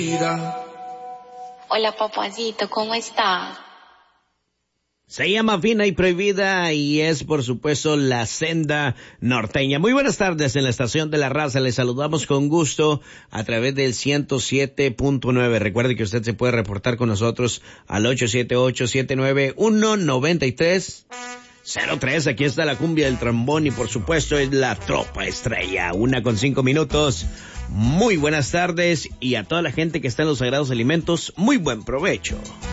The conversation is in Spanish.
Hola, papacito, ¿cómo está? Se llama Fina y Prohibida y es, por supuesto, La Senda Norteña. Muy buenas tardes en la Estación de la Raza. Les saludamos con gusto a través del 107.9. Recuerde que usted se puede reportar con nosotros al 878-791-9303. Aquí está la cumbia del trombón y, por supuesto, es la Tropa Estrella. 1:05. Muy buenas tardes y a toda la gente que está en los Sagrados Alimentos, muy buen provecho.